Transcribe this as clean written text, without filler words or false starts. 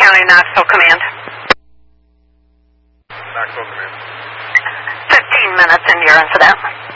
County, Knoxville Command. Knoxville Command. 15 minutes into your incident.